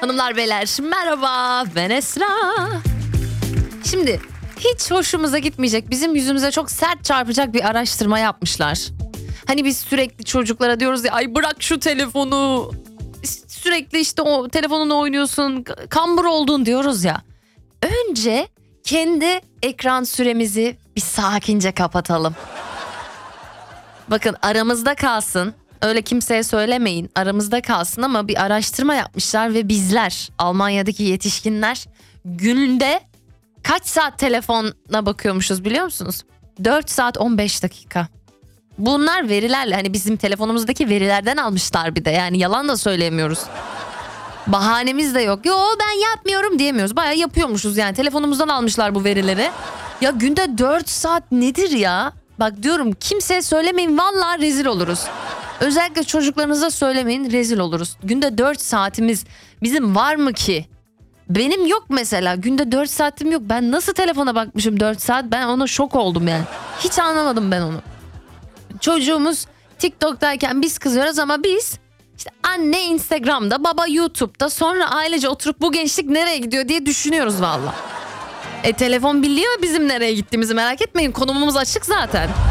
Hanımlar beyler merhaba, ben Esra. Şimdi hiç hoşumuza gitmeyecek, bizim yüzümüze çok sert çarpacak bir araştırma yapmışlar. Hani biz sürekli çocuklara diyoruz ya, ay bırak şu telefonu, sürekli işte o telefonunu oynuyorsun, kambur oldun diyoruz ya. Önce kendi ekran süremizi bir sakince kapatalım. Bakın, aramızda kalsın. Öyle kimseye söylemeyin, aramızda kalsın, ama bir araştırma yapmışlar ve bizler, Almanya'daki yetişkinler günde kaç saat telefona bakıyormuşuz biliyor musunuz? 4 saat 15 dakika. Bunlar verilerle, hani bizim telefonumuzdaki verilerden almışlar bir de, yani yalan da söyleyemiyoruz. Bahanemiz de yok. Yo, ben yapmıyorum diyemiyoruz. Bayağı yapıyormuşuz yani, telefonumuzdan almışlar bu verileri. Ya günde 4 saat nedir ya? Bak diyorum, kimseye söylemeyin, vallahi rezil oluruz. Özellikle çocuklarınıza söylemeyin, rezil oluruz. Günde 4 saatimiz bizim var mı ki? Benim yok mesela, günde 4 saatim yok. Ben nasıl telefona bakmışım 4 saat, ben ona şok oldum yani. Hiç anlamadım ben onu. Çocuğumuz TikTok'tayken biz kızıyoruz, ama biz işte anne Instagram'da, baba YouTube'da, sonra ailece oturup bu gençlik nereye gidiyor diye düşünüyoruz valla. Telefon biliyor bizim nereye gittiğimizi, merak etmeyin, konumumuz açık zaten.